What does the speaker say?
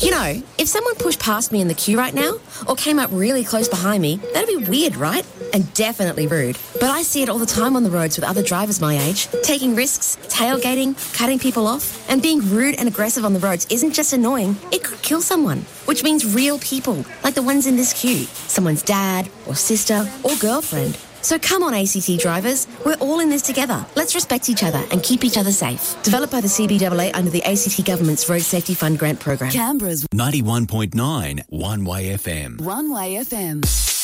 You know, if someone pushed past me in the queue right now, or came up really close behind me, that'd be weird, right? And definitely rude. But I see it all the time on the roads with other drivers my age. Taking risks, tailgating, cutting people off, and being rude and aggressive on the roads isn't just annoying, it could kill someone. Which means real people, like the ones in this queue. Someone's dad, or sister, or girlfriend. So come on, ACT drivers. We're all in this together. Let's respect each other and keep each other safe. Developed by the CBAA under the ACT Government's Road Safety Fund grant program. Canberra's 91.9 One Way FM. One Way FM.